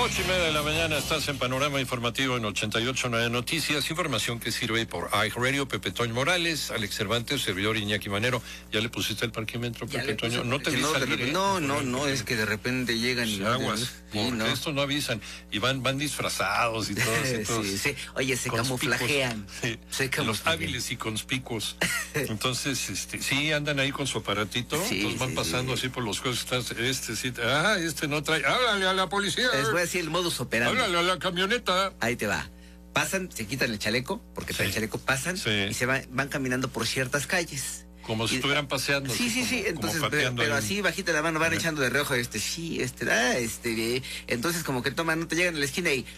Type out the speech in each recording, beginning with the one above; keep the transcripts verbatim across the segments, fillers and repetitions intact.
Ocho y media de la mañana estás en Panorama Informativo en ochenta y ocho punto nueve Noticias, información que sirve por iHeartRadio. Pepe Toño Morales, Alex Cervantes, servidor Iñaki Manero. ¿Ya le pusiste el parquímetro, Pepe Toño? No te vi no, salir, repente, ¿eh? no, no, no, es que de repente llegan y... Aguas, sí, porque no. estos no avisan y van, van disfrazados y todo. Y todos sí, sí. Oye, se camuflajean. Sí, se camuflajean. Los hábiles y conspicuos. Entonces, este, sí, andan ahí con su aparatito, sí, entonces van sí, pasando sí. así por los juegos. Este sí, ah, este no trae, háblale a la policía. Les voy a decir el modus operandi. Háblale a la camioneta. Ahí te va. Pasan, se quitan el chaleco, porque traen Sí. chaleco, pasan Sí. y se van, van caminando por ciertas calles. Como si Y- estuvieran paseando. Sí, sí, como- sí, como entonces, pero, pateando pero ahí. así bajita la mano van Ajá. echando de reojo, este, sí, este, ah, este, eh, entonces como que toman, no te llegan a la esquina y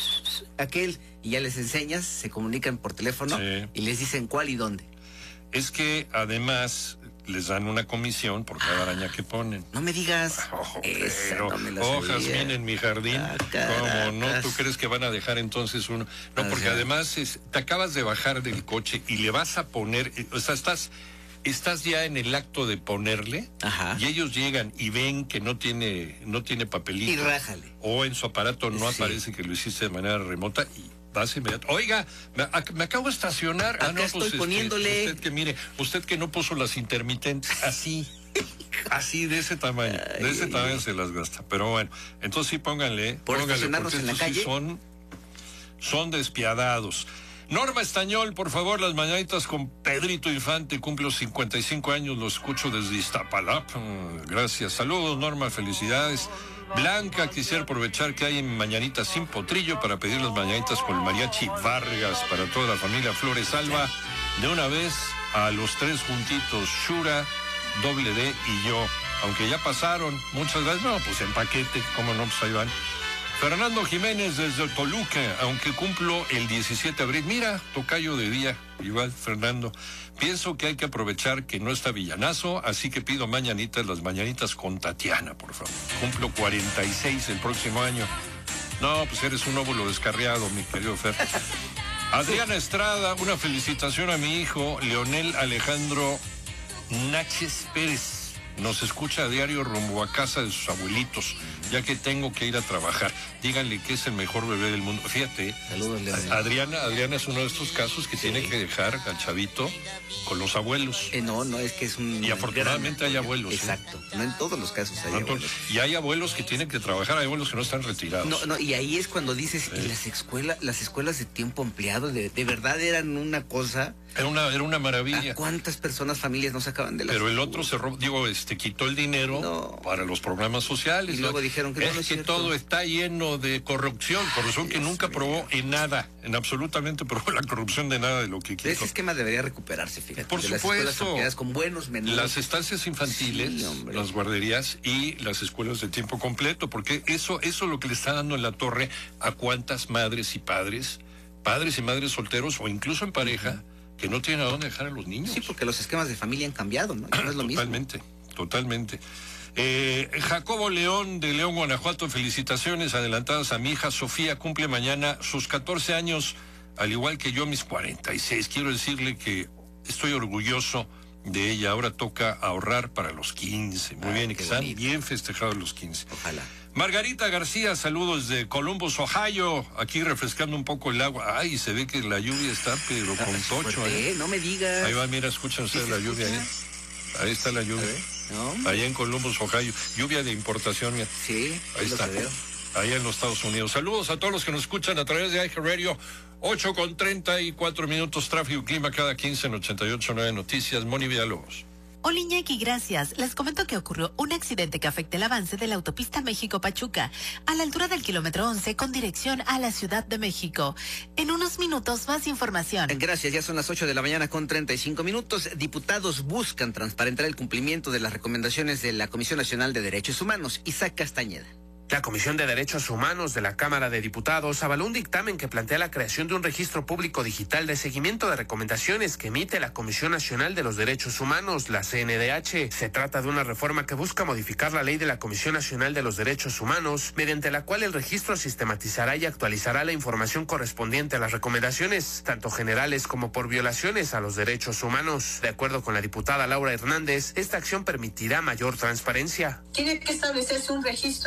aquel, y ya les enseñas, se comunican por teléfono Sí. y les dicen cuál y dónde. Es que además les dan una comisión por cada araña que ponen. No me digas. Oh, Esa pero no me la hojas sabía. bien en mi jardín. Ah, ¿Cómo no? caracas. ¿Tú crees que van a dejar entonces uno? No, O porque sea. además es- te acabas de bajar del coche y le vas a poner, eh, o sea, estás, estás ya en el acto de ponerle Ajá. y ellos llegan y ven que no tiene, no tiene papelito. Y rájale. O en su aparato no Sí. aparece que lo hiciste de manera remota y vas inmediato. Oiga, me, ac- me acabo de estacionar. Acá ah, no, estoy pues este, poniéndole. usted que mire, usted que no puso las intermitentes, así. Así, de ese tamaño. De Ay, ese ay, tamaño ay. se las gasta. Pero bueno, entonces sí pónganle. Por pónganle, estacionarnos porque en la estos sí calle. son, son despiadados. Norma Estañol, por favor, las mañanitas con Pedrito Infante. Cumplo cincuenta y cinco años, lo escucho desde Iztapalapa. Mm, Gracias. Saludos, Norma, felicidades. Blanca, quisiera aprovechar que hay mañanitas sin potrillo para pedir las mañanitas con el mariachi Vargas para toda la familia Flores Alba. De una vez a los tres juntitos, Shura, Doble D y yo. Aunque ya pasaron, muchas gracias. No, pues en paquete, cómo no, pues ahí van. Fernando Jiménez desde Toluca, aunque cumplo el diecisiete de abril. Mira, tocayo de día, igual, Fernando. Pienso que hay que aprovechar que no está Villanazo, así que pido mañanitas, las mañanitas con Tatiana, por favor. Cumplo cuarenta y seis el próximo año. No, pues eres un óvulo descarriado, mi querido Fer. Adriana Estrada, una felicitación a mi hijo, Leonel Alejandro Náchez Pérez. Nos escucha a diario rumbo a casa de sus abuelitos, ya que tengo que ir a trabajar. Díganle que es el mejor bebé del mundo. Fíjate, Saludos, Leonel. Adriana, Adriana es uno de estos casos que Sí. tiene que dejar al chavito con los abuelos. Eh, no, no, es que es un... Y afortunadamente gran hay abuelos, ¿eh? Exacto, no en todos los casos hay ¿No? abuelos. Y hay abuelos que tienen que trabajar, hay abuelos que no están retirados. No, no, y ahí es cuando dices, Sí. y las escuelas, las escuelas de tiempo ampliado, de, de verdad eran una cosa. Era una, era una maravilla. ¿A cuántas personas, familias no sacaban de la Pero el otro se robó, digo, este, quitó el dinero No. para los programas sociales. Y luego ¿no? dijeron que no, es no es que cierto. todo está lleno de corrupción, corrupción Ay, que Dios nunca mío. probó en nada, en absolutamente probó la corrupción de nada de lo que Ese quiso. esquema debería recuperarse, fíjate. Por de las escuelas supuesto. ampliadas con buenos menús. Las estancias infantiles, Sí, hombre. las guarderías y las escuelas de tiempo completo, porque eso, eso es lo que le está dando en la torre a cuántas madres y padres, padres y madres solteros o incluso en pareja, que no tienen a dónde dejar a los niños. Sí, porque los esquemas de familia han cambiado, ¿no? Ya no es lo mismo. Totalmente, totalmente. Eh, Jacobo León de León, Guanajuato, felicitaciones adelantadas a mi hija Sofía, cumple mañana sus catorce años, al igual que yo mis cuarenta y seis. Quiero decirle que estoy orgulloso de ella, ahora toca ahorrar para los quince. Muy Ah, bien, y qué que sean bonito. bien festejados los quince. Ojalá. Margarita García, saludos de Columbus, Ohio, aquí refrescando un poco el agua. Ay, se ve que la lluvia está, pero con Ah, tocho, fuerte, ¿eh? No me digas. Ahí va, mira, escuchan ustedes ¿Sí la se lluvia, escucha? ¿eh? Ahí está la A lluvia. ver, ¿no? Allá en Columbus, Ohio. Lluvia de importación, mira. Sí, Ahí es lo está. que veo. Allá en los Estados Unidos. Saludos a todos los que nos escuchan a través de iHeartRadio. ocho con treinta y cuatro minutos, tráfico y clima cada quince en ochenta y ocho punto nueve Noticias. Moni Villalobos. Hola Iñaki, gracias. Les comento que ocurrió un accidente que afecta el avance de la autopista México-Pachuca, a la altura del kilómetro once con dirección a la Ciudad de México. En unos minutos, más información. Gracias, ya son las ocho de la mañana con treinta y cinco minutos. Diputados buscan transparentar el cumplimiento de las recomendaciones de la Comisión Nacional de Derechos Humanos. Isaac Castañeda. La Comisión de Derechos Humanos de la Cámara de Diputados avaló un dictamen que plantea la creación de un registro público digital de seguimiento de recomendaciones que emite la Comisión Nacional de los Derechos Humanos, la C N D H. Se trata de una reforma que busca modificar la ley de la Comisión Nacional de los Derechos Humanos, mediante la cual el registro sistematizará y actualizará la información correspondiente a las recomendaciones, tanto generales como por violaciones a los derechos humanos. De acuerdo con la diputada Laura Hernández, esta acción permitirá mayor transparencia. Tiene que establecerse un registro público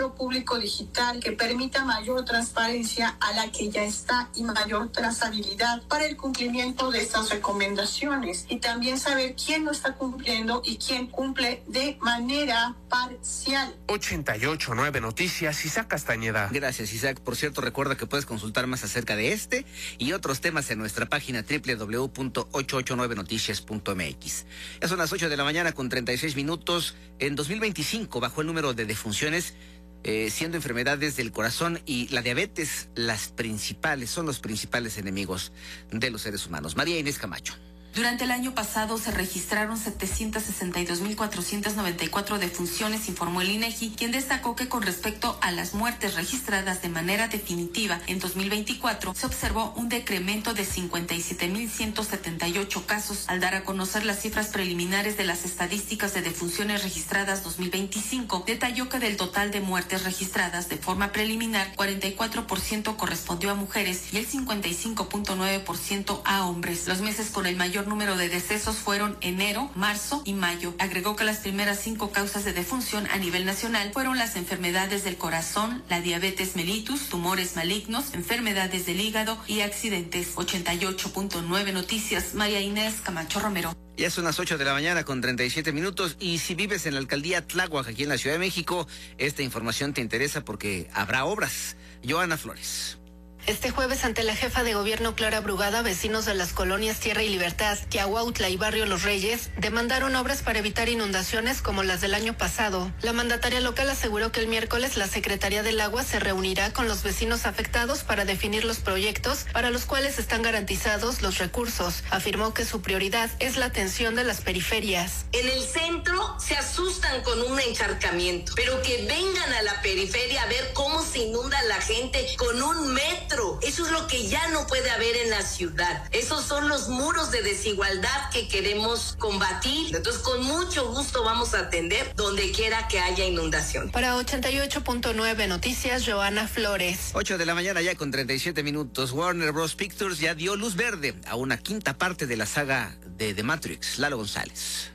público digital que permita mayor transparencia a la que ya está y mayor trazabilidad para el cumplimiento de estas recomendaciones, y también saber quién no está cumpliendo y quién cumple de manera parcial. ochenta y ocho punto nueve Noticias, Isaac Castañeda. Gracias, Isaac. Por cierto, recuerda que puedes consultar más acerca de este y otros temas en nuestra página doble u doble u doble u punto ochocientos ochenta y nueve noticias punto m x. Ya son las ocho de la mañana con treinta y seis minutos. En dos mil veinticinco bajó el número de defunciones, eh, siendo enfermedades del corazón y la diabetes las principales, son los principales enemigos de los seres humanos. María Inés Camacho. Durante el año pasado se registraron setecientos sesenta y dos mil cuatrocientas noventa y cuatro defunciones, informó el INEGI, quien destacó que con respecto a las muertes registradas de manera definitiva en dos mil veinticuatro, se observó un decremento de cincuenta y siete mil ciento setenta y ocho casos. Al dar a conocer las cifras preliminares de las estadísticas de defunciones registradas dos mil veinticinco, detalló que del total de muertes registradas de forma preliminar, cuarenta y cuatro por ciento correspondió a mujeres y el cincuenta y cinco punto nueve por ciento a hombres. Los meses con el mayor número de decesos fueron enero, marzo y mayo. Agregó que las primeras cinco causas de defunción a nivel nacional fueron las enfermedades del corazón, la diabetes mellitus, tumores malignos, enfermedades del hígado y accidentes. ochenta y ocho punto nueve Noticias, María Inés Camacho Romero. Ya son las ocho de la mañana con treinta y siete minutos, y si vives en la alcaldía Tláhuac, aquí en la Ciudad de México, esta información te interesa porque habrá obras. Joana Flores. Este jueves, ante la jefa de gobierno Clara Brugada, vecinos de las colonias Tierra y Libertad, Tiahuautla y Barrio Los Reyes demandaron obras para evitar inundaciones como las del año pasado. La mandataria local aseguró que el miércoles la Secretaría del Agua se reunirá con los vecinos afectados para definir los proyectos para los cuales están garantizados los recursos. Afirmó que su prioridad es la atención de las periferias. En el centro se asustan con un encharcamiento, pero que vengan a la periferia a ver cómo se inunda la gente con un metro. Eso es lo que ya no puede haber en la ciudad. Esos son los muros de desigualdad que queremos combatir. Entonces, con mucho gusto vamos a atender donde quiera que haya inundación. Para ochenta y ocho punto nueve Noticias, Joana Flores. ocho de la mañana ya con treinta y siete minutos. Warner Bros. Pictures ya dio luz verde a una quinta parte de la saga de The Matrix. Lalo González.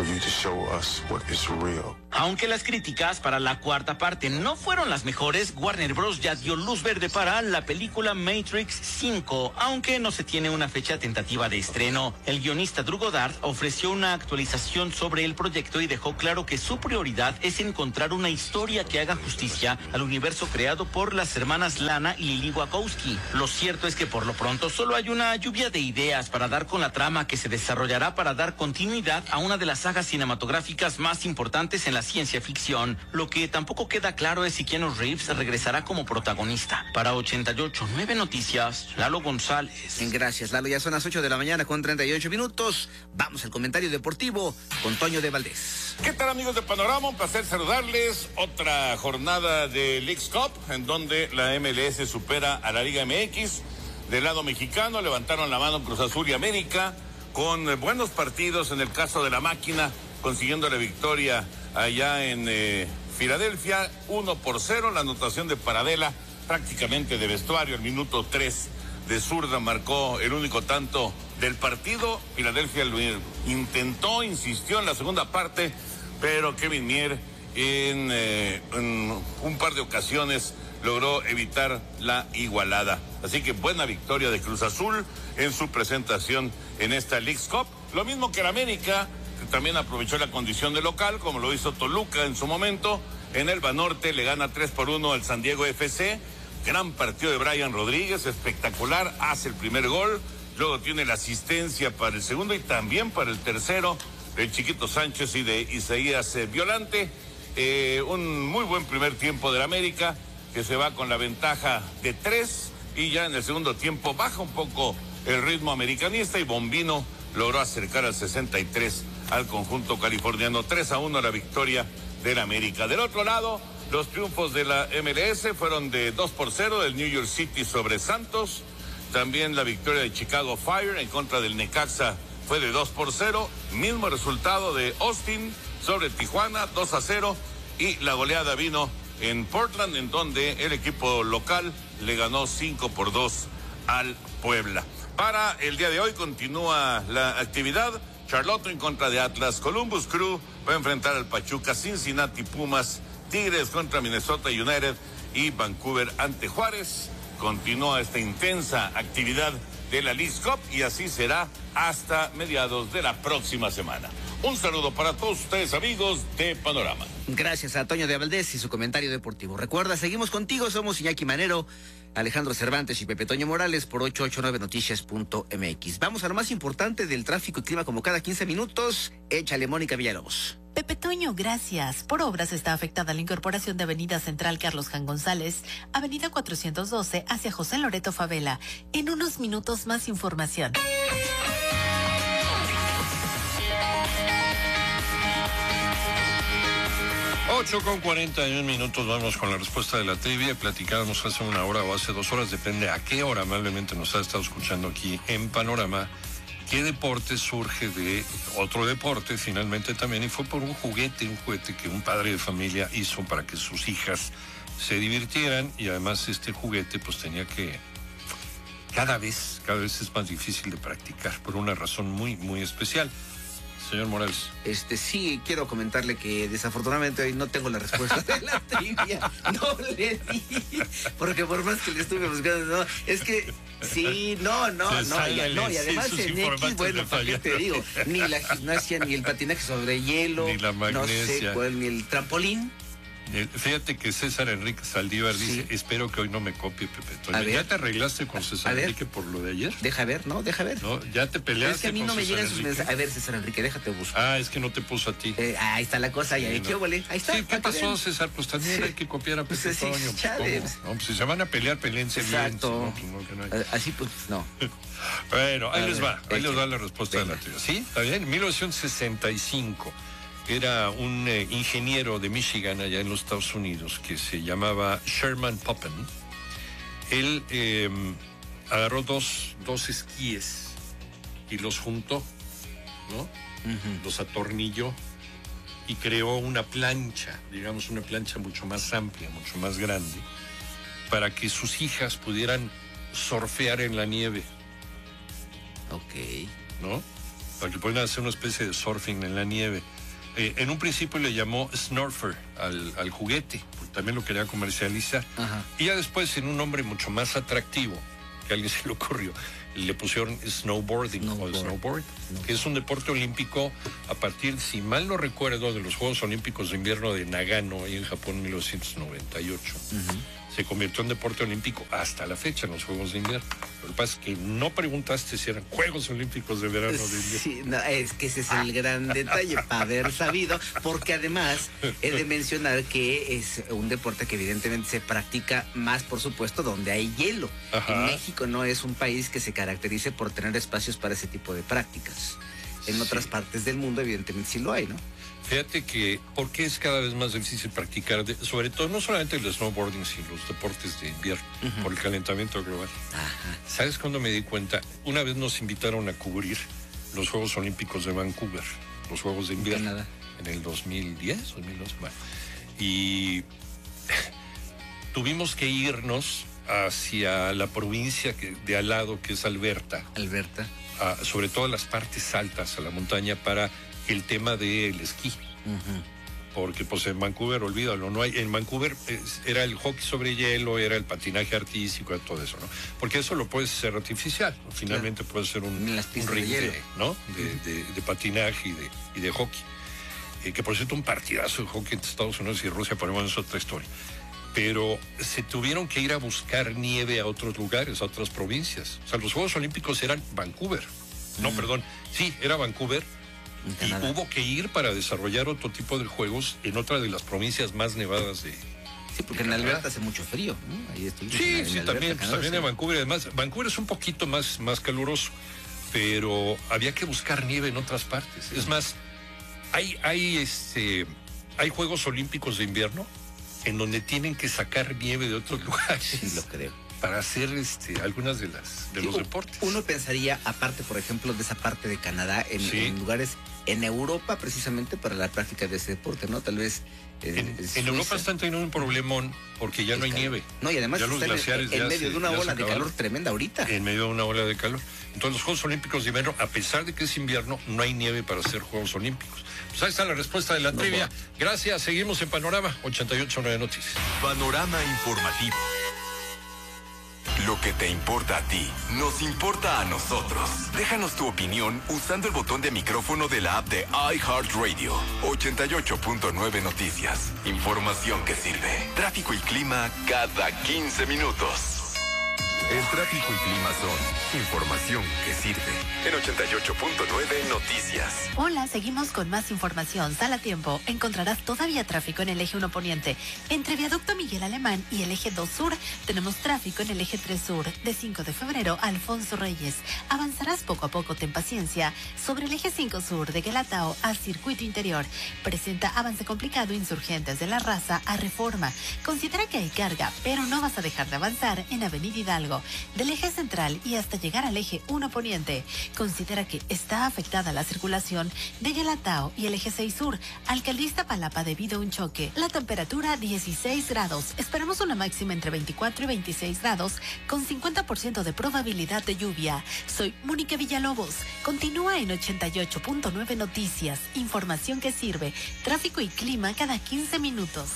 Aunque las críticas para la cuarta parte no fueron las mejores, Warner Bros. Ya dio luz verde para la película Matrix cinco, aunque no se tiene una fecha tentativa de estreno. El guionista Drew Goddard ofreció una actualización sobre el proyecto y dejó claro que su prioridad es encontrar una historia que haga justicia al universo creado por las hermanas Lana y Lily Wachowski. Lo cierto es que por lo pronto solo hay una lluvia de ideas para dar con la trama que se desarrollará para dar continuidad a una de las sagas cinematográficas más importantes en la ciencia ficción. Lo que tampoco queda claro es si Keanu Reeves regresará como protagonista. Para ochenta y ocho punto nueve Noticias, Lalo González. Gracias, Lalo. Ya son las ocho de la mañana con treinta y ocho minutos. Vamos al comentario deportivo con Toño de Valdés. ¿Qué tal, amigos de Panorama? Un placer saludarles. Otra jornada de Leagues Cup en donde la M L S supera a la Liga M X. Del lado mexicano levantaron la mano Cruz Azul y América, con buenos partidos en el caso de la máquina, consiguiendo la victoria allá en eh, Filadelfia, uno por cero, la anotación de Paradela, prácticamente de vestuario, el minuto tres de zurda marcó el único tanto del partido. Filadelfia lo intentó, insistió en la segunda parte, pero Kevin Mier en, eh, en un par de ocasiones logró evitar la igualada. Así que buena victoria de Cruz Azul en su presentación en esta Leagues Cup. Lo mismo que el América, que también aprovechó la condición de local, como lo hizo Toluca en su momento. En el Banorte le gana tres por uno al San Diego F C. Gran partido de Brian Rodríguez, espectacular, hace el primer gol. Luego tiene la asistencia para el segundo y también para el tercero del Chiquito Sánchez y de Isaías eh, Violante. Eh, un muy buen primer tiempo del América, que se va con la ventaja de tres, y ya en el segundo tiempo baja un poco el ritmo americanista y Bombino logró acercar al sesenta y tres al conjunto californiano. tres a uno la victoria del América. Del otro lado, los triunfos de la M L S fueron de dos por cero del New York City sobre Santos. También la victoria de Chicago Fire en contra del Necaxa fue de dos por cero. Mismo resultado de Austin sobre Tijuana, dos a cero. Y la goleada vino en Portland, en donde el equipo local le ganó cinco por dos al Puebla. Para el día de hoy continúa la actividad. Charlotte en contra de Atlas, Columbus Crew va a enfrentar al Pachuca, Cincinnati Pumas Tigres contra Minnesota United y Vancouver ante Juárez. Continúa esta intensa actividad de la Leagues Cup y así será hasta mediados de la próxima semana. Un saludo para todos ustedes, amigos de Panorama. Gracias a Toño de Valdés y su comentario deportivo. Recuerda, seguimos contigo, somos Iñaki Manero, Alejandro Cervantes y Pepe Toño Morales por ocho ocho nueve noticias punto m x. Vamos a lo más importante del tráfico y clima como cada quince minutos. Échale, Mónica Villalobos. Pepe Toño, gracias. Por obras está afectada la incorporación de Avenida Central Carlos Jan González, Avenida cuatrocientos doce hacia José Loreto Favela. En unos minutos más información. ocho con cuarenta y un minutos, vamos con la respuesta de la trivia. Platicábamos hace una hora o hace dos horas, depende a qué hora amablemente nos ha estado escuchando aquí en Panorama. ¿Qué deporte surge de otro deporte finalmente también? Y fue por un juguete, un juguete que un padre de familia hizo para que sus hijas se divirtieran, y además este juguete pues tenía que, cada vez, cada vez es más difícil de practicar por una razón muy, muy especial. Señor Morales. Este, sí, quiero comentarle que desafortunadamente hoy no tengo la respuesta de la trivia. No le di. Porque por más que le estuve buscando, no, es que sí, no, no, Se no, y, no, y además sí, en X, bueno, ¿para qué te digo? Ni la gimnasia, ni el patinaje sobre hielo, ni la magnesia, no sé cuál, ni el trampolín. Fíjate que César Enrique Saldívar sí. dice, espero que hoy no me copie, Pepe Toño. ¿Ya te arreglaste con César Enrique por lo de ayer? Deja ver, ¿no? Deja ver. No, ya te peleaste. Es que a mí no me llegan sus mensajes. A ver, César Enrique, déjate buscar. Ah, es que no te puso a ti. Eh, ahí está la cosa, ya, sí, ¿qué no. Ahí está. Sí, ¿qué pasó, bien. César? Pues también sí. hay que copiar a Pepe pues, Toño. Sí, pues, no, pues si se van a pelear, pelense bien. Exacto. Si no, pues, no, que no hay. Así pues, no. Bueno, ahí a les ver, va. Ahí les va la respuesta Venga. de la trivia. ¿Sí? ¿Está bien? En mil novecientos sesenta y cinco... era un eh, ingeniero de Michigan, allá en los Estados Unidos, que se llamaba Sherman Poppen. Él eh, agarró dos, dos esquíes y los juntó, ¿no? Uh-huh. Los atornilló y creó una plancha, digamos una plancha mucho más amplia, mucho más grande, para que sus hijas pudieran surfear en la nieve. Ok. ¿No? Para que pudieran hacer una especie de surfing en la nieve. Eh, en un principio le llamó Snurfer al, al juguete, porque también lo quería comercializar. Ajá. Y ya después, en un nombre mucho más atractivo, que a alguien se le ocurrió, le pusieron snowboarding, snowboard. o snowboard, no. que es un deporte olímpico a partir, si mal no recuerdo, de los Juegos Olímpicos de Invierno de Nagano, ahí en Japón, en mil novecientos noventa y ocho. Uh-huh. Se convirtió en deporte olímpico hasta la fecha en los Juegos de Invierno. Lo que pasa es que no preguntaste si eran Juegos Olímpicos de Verano o de Invierno. Sí, no, es que ese es el gran detalle, para haber sabido, porque además he de mencionar que es un deporte que evidentemente se practica más, por supuesto, donde hay hielo. Ajá. En México no es un país que se caracterice por tener espacios para ese tipo de prácticas. En sí. otras partes del mundo, evidentemente, sí lo hay, ¿no? Fíjate que, ¿por qué es cada vez más difícil practicar, de, sobre todo, no solamente el snowboarding, sino los deportes de invierno, uh-huh. por el calentamiento global? Ajá. ¿Sabes cuándo me di cuenta? Una vez nos invitaron a cubrir los Juegos Olímpicos de Vancouver, los Juegos de invierno, Canadá. En el dos mil diez, dos mil once, bueno, y tuvimos que irnos hacia la provincia que, de al lado, que es Alberta. Alberta. A, sobre todo las partes altas, a la montaña, para el tema del esquí. Uh-huh. Porque pues en Vancouver, olvídalo, no hay, en Vancouver es, era el hockey sobre hielo, era el patinaje artístico, todo eso, ¿no? Porque eso lo puedes hacer artificial, ¿no? Finalmente claro. puede ser un, un ring de, de, ¿no? de, uh-huh. de, de patinaje y de, y de hockey. Eh, que por cierto, un partidazo de hockey entre Estados Unidos y Rusia, pero bueno, es otra historia. Pero se tuvieron que ir a buscar nieve a otros lugares, a otras provincias. O sea, los Juegos Olímpicos eran Vancouver. No, uh-huh. perdón, sí, era Vancouver. Y hubo que ir para desarrollar otro tipo de juegos en otra de las provincias más nevadas de... Sí, porque en Alberta hace mucho frío, ¿no? Ahí sí, en, sí, en Alberta, también, pues, también en Vancouver. Además, Vancouver es un poquito más, más caluroso, pero había que buscar nieve en otras partes. Sí. Es más, hay, hay, este, hay Juegos Olímpicos de invierno en donde tienen que sacar nieve de otros lugares. Sí, lo creo. Para hacer este, algunas de las de sí, los deportes. Uno pensaría, aparte, por ejemplo, de esa parte de Canadá, en, sí. en lugares en Europa precisamente para la práctica de ese deporte, ¿no? Tal vez... Eh, en, en Europa están teniendo un problemón porque ya no hay nieve. No, y además ya los glaciares en, en ya medio se, de una ola de calor tremenda ahorita. En medio de una ola de calor. Entonces los Juegos Olímpicos de invierno, a pesar de que es invierno, no hay nieve para hacer Juegos Olímpicos. Pues ahí está la respuesta de la no, trivia. No. Gracias, seguimos en Panorama ochenta y ocho punto nueve Noticias. Panorama informativo. Lo que te importa a ti, nos importa a nosotros. Déjanos tu opinión usando el botón de micrófono de la app de iHeartRadio. ochenta y ocho punto nueve Noticias. Información que sirve. Tráfico y clima cada quince minutos. El tráfico y clima son información que sirve. En ochenta y ocho punto nueve Noticias. Hola, seguimos con más información. Sal a tiempo. Encontrarás todavía tráfico en el eje uno Poniente. Entre Viaducto Miguel Alemán y el eje dos Sur, tenemos tráfico en el eje tres Sur. De cinco de febrero a Alfonso Reyes. Avanzarás poco a poco, ten paciencia. Sobre el eje cinco Sur, de Guelatao a Circuito Interior. Presenta avance complicado Insurgentes de la Raza a Reforma. Considera que hay carga, pero no vas a dejar de avanzar en Avenida Hidalgo. Del eje central y hasta llegar al eje uno Poniente. Considera que está afectada la circulación de Guelatao y el eje seis Sur, Alcaldía Palapa debido a un choque. La temperatura dieciséis grados. Esperamos una máxima entre veinticuatro y veintiséis grados con cincuenta por ciento de probabilidad de lluvia. Soy Mónica Villalobos. Continúa en ochenta y ocho punto nueve Noticias. Información que sirve. Tráfico y clima cada quince minutos.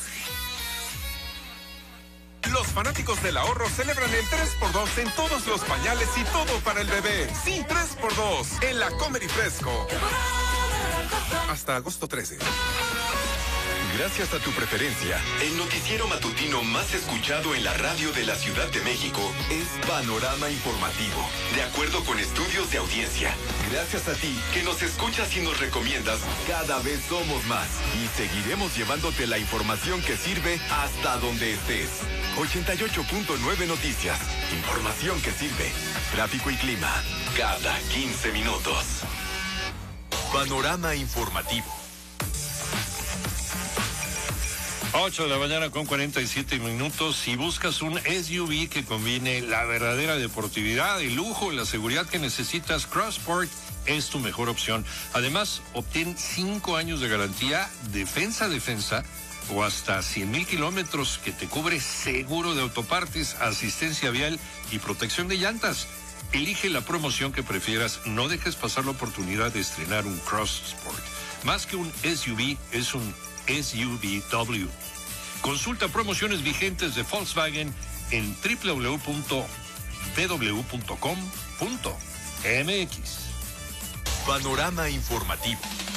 Los fanáticos del ahorro celebran el tres por dos en todos los pañales y todo para el bebé. Sí, tres por dos en la Comer y Fresco. Hasta agosto trece. Gracias a tu preferencia, el noticiero matutino más escuchado en la radio de la Ciudad de México es Panorama Informativo, de acuerdo con estudios de audiencia. Gracias a ti, que nos escuchas y nos recomiendas, cada vez somos más y seguiremos llevándote la información que sirve hasta donde estés. ochenta y ocho punto nueve Noticias, información que sirve. Tráfico y clima, cada quince minutos. Panorama Informativo. ocho de la mañana con cuarenta y siete minutos. Si buscas un S U V que combine la verdadera deportividad, el lujo y la seguridad que necesitas, Crossport es tu mejor opción. Además, obtén cinco años de garantía, defensa, defensa, o hasta cien mil kilómetros que te cubre seguro de autopartes, asistencia vial y protección de llantas. Elige la promoción que prefieras. No dejes pasar la oportunidad de estrenar un Crossport. Más que un S U V, es un S U V W. Consulta promociones vigentes de Volkswagen en doble u doble u doble u punto b w punto com punto m x. Panorama Informativo.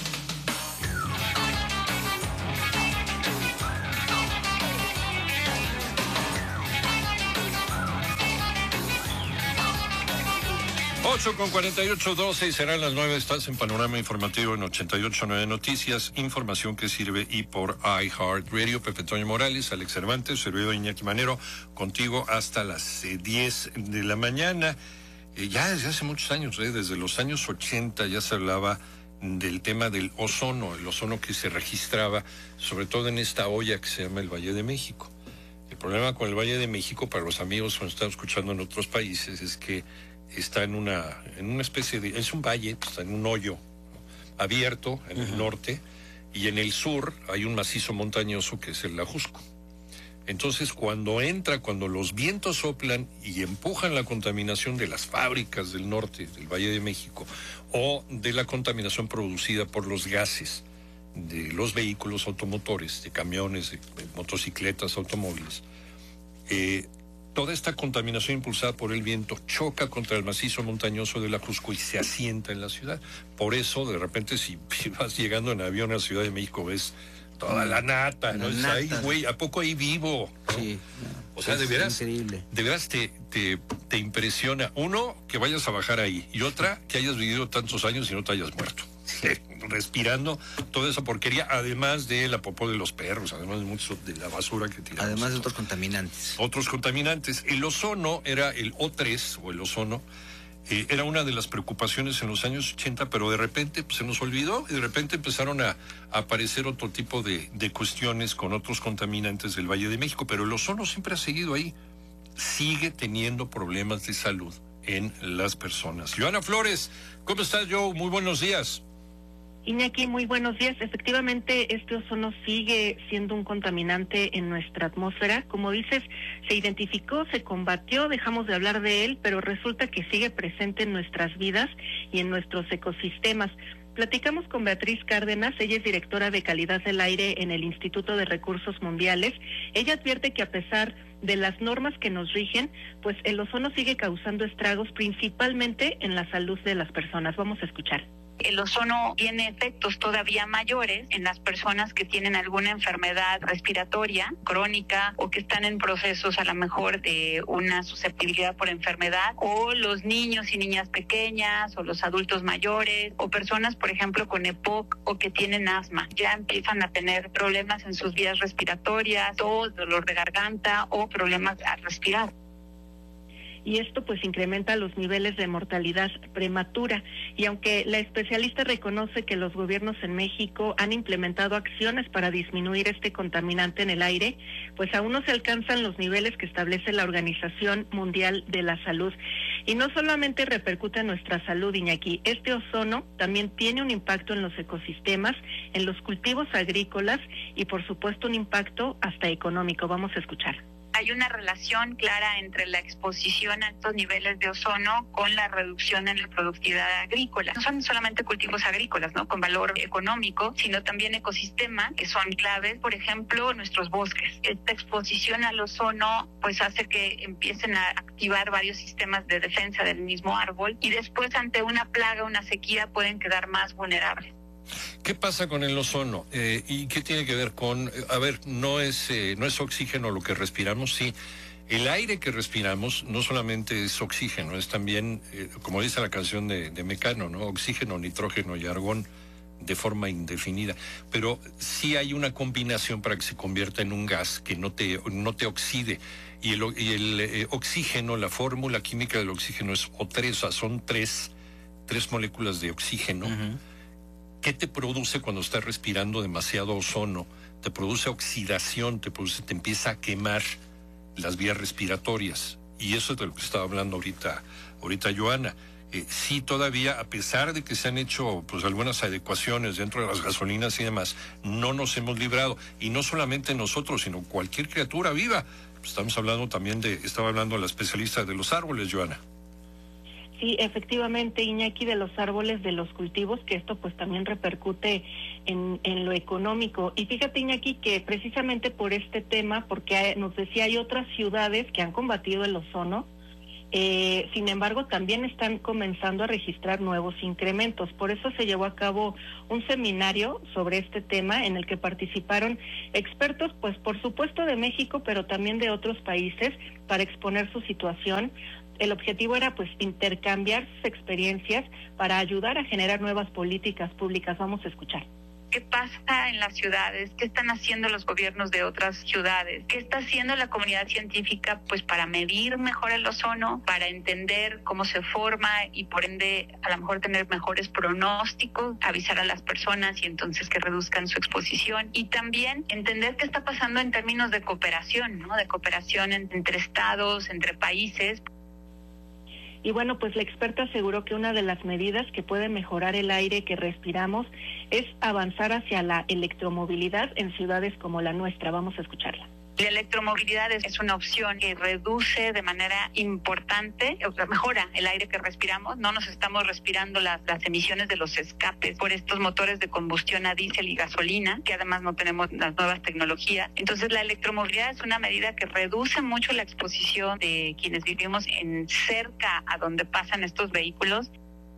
ocho con cuarenta y ocho, doce y serán las nueve. Estás en Panorama Informativo en ochenta y ocho punto nueve Noticias, información que sirve y por iHeartRadio. Pepe Toño Morales, Alex Cervantes, servidor Iñaki Manero, contigo hasta las eh, diez de la mañana. Eh, ya desde hace muchos años, eh, desde los años ochenta ya se hablaba del tema del ozono, el ozono que se registraba, sobre todo en esta olla que se llama el Valle de México. El problema con el Valle de México, para los amigos que nos están escuchando en otros países, es que está en una, en una especie de, es un valle, está en un hoyo, ¿no?, abierto en el uh-huh. norte, y en el sur hay un macizo montañoso que es el Ajusco. Entonces, cuando entra, cuando los vientos soplan y empujan la contaminación de las fábricas del norte, del Valle de México, o de la contaminación producida por los gases de los vehículos automotores, de camiones, de, de motocicletas, automóviles, eh, toda esta contaminación impulsada por el viento choca contra el macizo montañoso del Ajusco y se asienta en la ciudad. Por eso, de repente, si vas llegando en avión a la Ciudad de México, ves toda la nata, ¿no? Es ahí, güey, ¿a poco ahí vivo? ¿No? Sí. O sea, de veras, de veras te, te, te impresiona, uno, que vayas a bajar ahí, y otra, que hayas vivido tantos años y no te hayas muerto. Sí. Respirando toda esa porquería, además de la popó de los perros, además de mucho de la basura que tiramos. Además de otros contaminantes. Otros contaminantes. El ozono era el O tres, o el ozono, eh, era una de las preocupaciones en los años ochenta, pero de repente pues, se nos olvidó, y de repente empezaron a, a aparecer otro tipo de, de cuestiones con otros contaminantes del Valle de México, pero el ozono siempre ha seguido ahí. Sigue teniendo problemas de salud en las personas. Joana Flores, ¿cómo estás, Joe? Muy buenos días. Iñaki, muy buenos días. Efectivamente, este ozono sigue siendo un contaminante en nuestra atmósfera. Como dices, se identificó, se combatió, dejamos de hablar de él, pero resulta que sigue presente en nuestras vidas y en nuestros ecosistemas. Platicamos con Beatriz Cárdenas, ella es directora de calidad del aire en el Instituto de Recursos Mundiales. Ella advierte que a pesar de las normas que nos rigen, pues el ozono sigue causando estragos principalmente en la salud de las personas. Vamos a escuchar. El ozono tiene efectos todavía mayores en las personas que tienen alguna enfermedad respiratoria crónica o que están en procesos a lo mejor de una susceptibilidad por enfermedad, o los niños y niñas pequeñas o los adultos mayores o personas, por ejemplo, con E P O C o que tienen asma. Ya empiezan a tener problemas en sus vías respiratorias, tos, dolor de garganta o problemas al respirar. Y esto pues incrementa los niveles de mortalidad prematura. Y aunque la especialista reconoce que los gobiernos en México han implementado acciones para disminuir este contaminante en el aire, pues aún no se alcanzan los niveles que establece la Organización Mundial de la Salud. Y no solamente repercute en nuestra salud, Iñaki, este ozono también tiene un impacto en los ecosistemas, en los cultivos agrícolas y por supuesto un impacto hasta económico. Vamos a escuchar. Hay una relación clara entre la exposición a estos niveles de ozono con la reducción en la productividad agrícola. No son solamente cultivos agrícolas, ¿no?, con valor económico, sino también ecosistemas que son claves, por ejemplo, nuestros bosques. Esta exposición al ozono pues hace que empiecen a activar varios sistemas de defensa del mismo árbol y después ante una plaga, una sequía, pueden quedar más vulnerables. ¿Qué pasa con el ozono? Eh, ¿Y qué tiene que ver con, a ver, no es, eh, no es oxígeno lo que respiramos? Sí, el aire que respiramos no solamente es oxígeno, es también, eh, como dice la canción de, de Mecano, ¿no? Oxígeno, nitrógeno y argón de forma indefinida. Pero sí hay una combinación para que se convierta en un gas que no te, no te oxide. Y el, y el eh, oxígeno, la fórmula química del oxígeno es O tres, o sea, son tres, tres moléculas de oxígeno. Uh-huh. ¿Qué te produce cuando estás respirando demasiado ozono? Te produce oxidación, te produce, te empieza a quemar las vías respiratorias. Y eso es de lo que estaba hablando ahorita, ahorita Joana. Eh, sí, todavía, a pesar de que se han hecho pues algunas adecuaciones dentro de las gasolinas y demás, no nos hemos librado. Y no solamente nosotros, sino cualquier criatura viva. Estamos hablando también de, estaba hablando la especialista de los árboles, Joana. Sí, efectivamente, Iñaki, de los árboles, de los cultivos, que esto pues también repercute en, en lo económico. Y fíjate, Iñaki, que precisamente por este tema, porque hay, nos decía, hay otras ciudades que han combatido el ozono, eh, sin embargo también están comenzando a registrar nuevos incrementos. Por eso se llevó a cabo un seminario sobre este tema en el que participaron expertos, pues por supuesto de México, pero también de otros países, para exponer su situación. El objetivo era pues intercambiar sus experiencias para ayudar a generar nuevas políticas públicas. Vamos a escuchar. ¿Qué pasa en las ciudades? ¿Qué están haciendo los gobiernos de otras ciudades? ¿Qué está haciendo la comunidad científica pues para medir mejor el ozono, para entender cómo se forma y por ende a lo mejor tener mejores pronósticos, avisar a las personas y entonces que reduzcan su exposición? Y también entender qué está pasando en términos de cooperación, ¿no? De cooperación entre estados, entre países. Y bueno, pues la experta aseguró que una de las medidas que puede mejorar el aire que respiramos es avanzar hacia la electromovilidad en ciudades como la nuestra. Vamos a escucharla. La electromovilidad es una opción que reduce de manera importante, o sea, mejora el aire que respiramos. No nos estamos respirando las, las emisiones de los escapes por estos motores de combustión a diésel y gasolina, que además no tenemos las nuevas tecnologías. Entonces la electromovilidad es una medida que reduce mucho la exposición de quienes vivimos en cerca a donde pasan estos vehículos.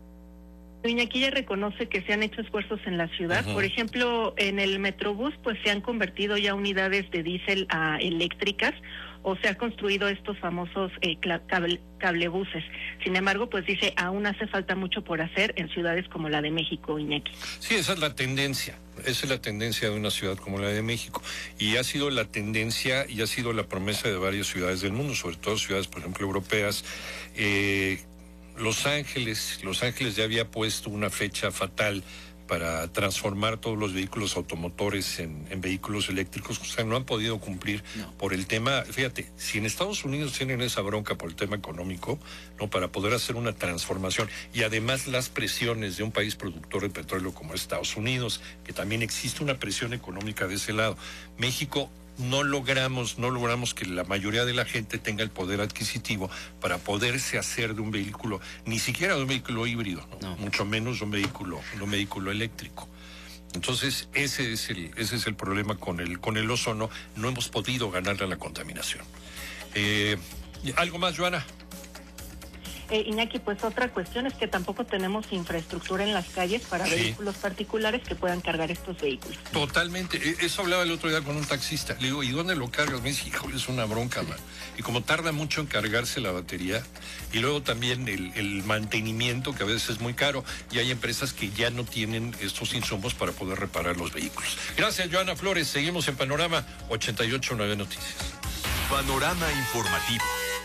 Iñaki ya reconoce que se han hecho esfuerzos en la ciudad. Uh-huh. Por ejemplo, en el Metrobús pues se han convertido ya unidades de diésel a eléctricas, o se han construido estos famosos eh, cable, cablebuses. Sin embargo, pues dice, aún hace falta mucho por hacer en ciudades como la de México, Iñaki. Sí, esa es la tendencia. Esa es la tendencia de una ciudad como la de México. Y ha sido la tendencia y ha sido la promesa de varias ciudades del mundo, sobre todo ciudades, por ejemplo, europeas. Eh, Los Ángeles, Los Ángeles ya había puesto una fecha fatal para transformar todos los vehículos automotores en, en vehículos eléctricos. O sea, no han podido cumplir no. por el tema. Fíjate, si en Estados Unidos tienen esa bronca por el tema económico, no, para poder hacer una transformación, y además las presiones de un país productor de petróleo como Estados Unidos, que también existe una presión económica de ese lado. México no logramos, no logramos que la mayoría de la gente tenga el poder adquisitivo para poderse hacer de un vehículo, ni siquiera de un vehículo híbrido, ¿no? No. mucho menos de un vehículo, de un vehículo eléctrico. Entonces, ese es el, ese es el problema con el, con el ozono. No hemos podido ganarle a la contaminación. Eh, ¿Algo más, Joana? Eh, Iñaki, pues otra cuestión es que tampoco tenemos infraestructura en las calles para sí. vehículos particulares que puedan cargar estos vehículos. Totalmente. Eso hablaba el otro día con un taxista. Le digo, ¿y dónde lo cargas? Me dice, híjole, es una bronca, man. Y como tarda mucho en cargarse la batería, y luego también el, el mantenimiento, que a veces es muy caro, y hay empresas que ya no tienen estos insumos para poder reparar los vehículos. Gracias, Joana Flores. Seguimos en Panorama ochenta y ocho punto nueve Noticias. Panorama Informativo.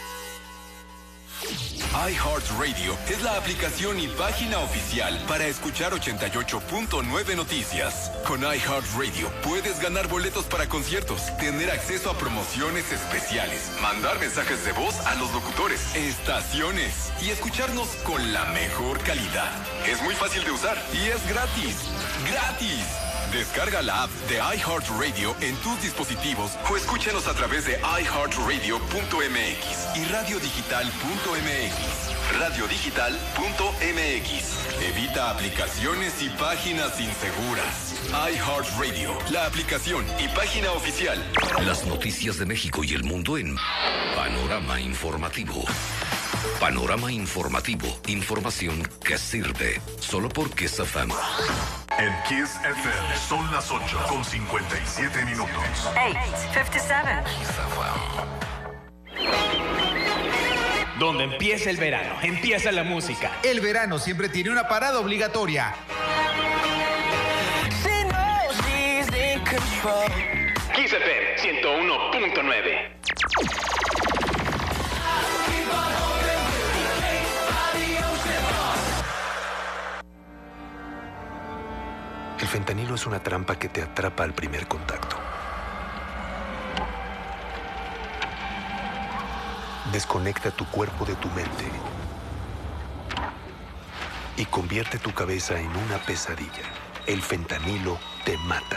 iHeartRadio es la aplicación y página oficial para escuchar ochenta y ocho punto nueve Noticias. Con iHeartRadio puedes ganar boletos para conciertos, tener acceso a promociones especiales, mandar mensajes de voz a los locutores, estaciones y escucharnos con la mejor calidad. Es muy fácil de usar y es gratis. ¡Gratis! Descarga la app de iHeartRadio en tus dispositivos o escúchanos a través de i heart radio punto m x y radio digital punto m x. radio digital punto m x. Evita aplicaciones y páginas inseguras. iHeartRadio, la aplicación y página oficial. Las noticias de México y el mundo en Panorama Informativo. Panorama Informativo. Información que sirve. Solo por Kiss F M. En Kiss F M son las ocho con cincuenta y siete minutos. eight fifty-seven. Donde empieza el verano, empieza la música. El verano siempre tiene una parada obligatoria. Kiss F M ciento uno punto nueve. El fentanilo es una trampa que te atrapa al primer contacto. Desconecta tu cuerpo de tu mente y convierte tu cabeza en una pesadilla. El fentanilo te mata.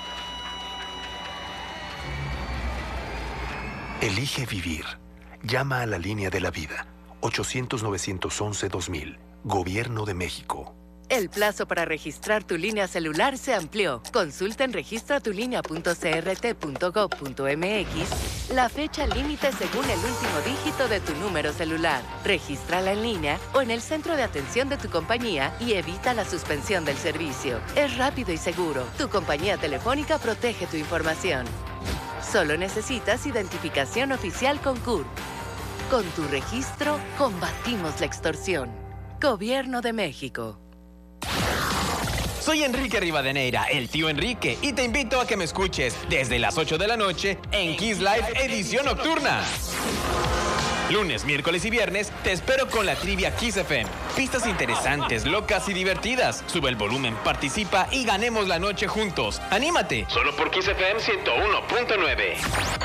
Elige vivir. Llama a la línea de la vida. ochocientos, novecientos once, dos mil. Gobierno de México. El plazo para registrar tu línea celular se amplió. Consulta en registra tu línea punto c r t punto gov punto m x la fecha límite según el último dígito de tu número celular. Regístrala en línea o en el centro de atención de tu compañía y evita la suspensión del servicio. Es rápido y seguro. Tu compañía telefónica protege tu información. Solo necesitas identificación oficial con C U R. Con tu registro, combatimos la extorsión. Gobierno de México. Soy Enrique Rivadeneira, el tío Enrique, y te invito a que me escuches desde las ocho de la noche en Kiss Live Edición Nocturna. Lunes, miércoles y viernes te espero con la trivia Kiss F M. Pistas interesantes, locas y divertidas. Sube el volumen, participa y ganemos la noche juntos. ¡Anímate! Solo por Kiss F M ciento uno punto nueve.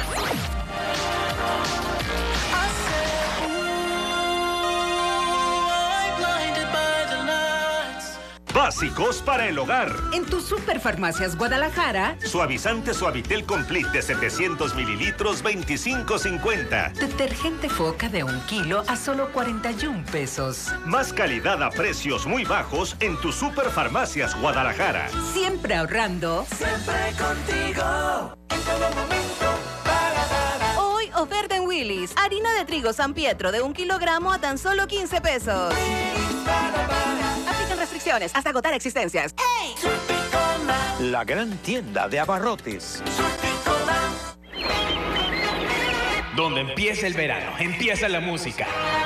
Básicos para el hogar. En tu Superfarmacias Guadalajara. Suavizante Suavitel Complete de setecientos mililitros, veinticinco cincuenta. Detergente Foca de un kilo a solo cuarenta y un pesos. Más calidad a precios muy bajos en tu Superfarmacias Guadalajara. Siempre ahorrando. Siempre contigo. En todo momento. Hoy oferta en Willy's. Harina de trigo San Pietro de un kilogramo a tan solo quince pesos. Aplican restricciones hasta agotar existencias. ¡Hey! La gran tienda de abarrotes. Donde empieza el verano, empieza la música.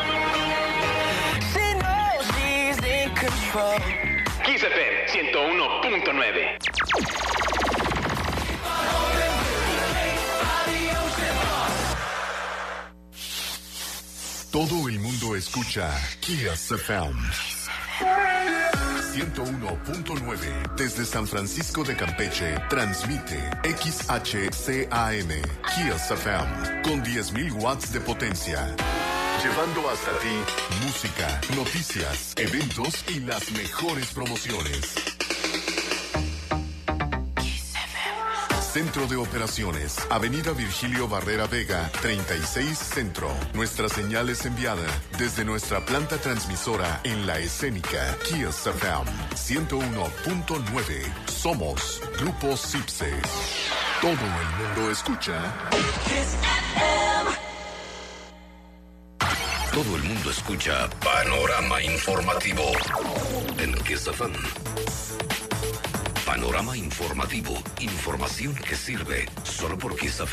Kiss F M ciento uno punto nueve. Todo el mundo escucha Kiss F M. ciento uno punto nueve. Desde San Francisco de Campeche, transmite X H C A M, Kiss F M, con diez mil watts de potencia. Llevando hasta ti música, noticias, eventos y las mejores promociones. Centro de Operaciones, Avenida Virgilio Barrera Vega, treinta y seis Centro. Nuestra señal es enviada desde nuestra planta transmisora en La Escénica, Kiss F M, ciento uno punto nueve. Somos Grupo Cipse. Todo el mundo escucha Kiss F M. Todo el mundo escucha Panorama Informativo en Kiss F M. Panorama Informativo. Información que sirve solo por Kiss F M.